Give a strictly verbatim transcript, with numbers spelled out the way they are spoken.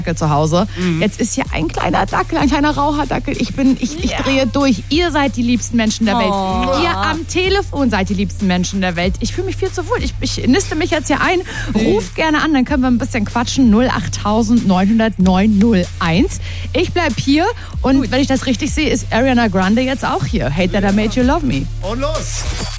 zu Hause. Mhm. Jetzt ist hier ein kleiner Dackel, ein kleiner Raucherdackel. Ich bin, ich, ich ja. drehe durch. Ihr seid die liebsten Menschen der Welt. Oh. Ihr am Telefon seid die liebsten Menschen der Welt. Ich fühle mich viel zu wohl. Ich, ich niste mich jetzt hier ein. Ruft gerne an, dann können wir ein bisschen quatschen. null acht neun null null neun null eins. Ich bleib hier und Gut. wenn ich das richtig sehe, ist Ariana Grande jetzt auch hier. Hate That I Made You Love Me. Und los!